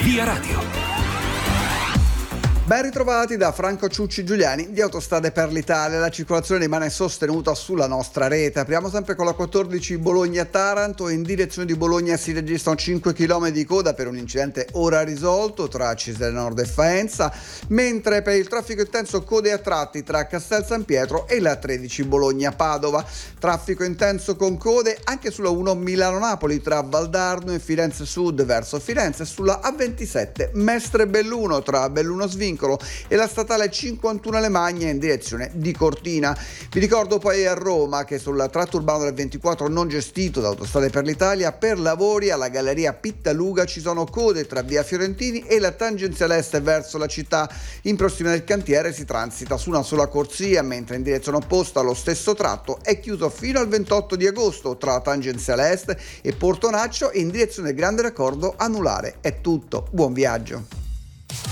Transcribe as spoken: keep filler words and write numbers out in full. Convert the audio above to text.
Via Radio. Ben ritrovati da Franco Ciucci Giuliani di Autostrade per l'Italia. La circolazione rimane sostenuta sulla nostra rete. Apriamo sempre con la quattordici Bologna-Taranto. In direzione di Bologna si registrano cinque chilometri di coda per un incidente ora risolto tra Cesena Nord e Faenza, mentre per il traffico intenso code a tratti tra Castel San Pietro e la tredici Bologna-Padova. Traffico intenso con code anche sulla uno Milano-Napoli tra Valdarno e Firenze Sud verso Firenze, sulla A ventisette Mestre-Belluno tra Belluno Svincolo e la statale cinquantuno Le Magne in direzione di Cortina. Vi ricordo poi a Roma che sul tratto urbano del ventiquattro non gestito da Autostrade per l'Italia, per lavori alla galleria Pittaluga ci sono code tra via Fiorentini e la tangenziale est verso la città. In prossimità del cantiere si transita su una sola corsia, mentre in direzione opposta lo stesso tratto è chiuso fino al ventotto di agosto tra tangenziale est e Portonaccio in direzione del Grande Raccordo Anulare. È tutto, buon viaggio.